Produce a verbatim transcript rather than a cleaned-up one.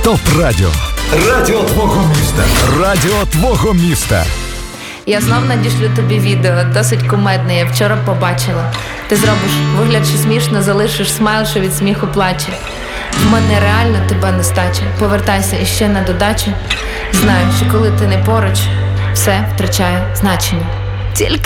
Топ Радіо. Радіо твого міста. Радіо твого міста. Я знов надішлю тобі відео, досить кумедне, я вчора побачила. Ти зробиш вигляд, що смішно, залишиш смайл, що від сміху плаче. В мене реально тебе нестача. Повертайся іще на додачу. Знаю, що коли ти не поруч, все втрачає значення. Тільки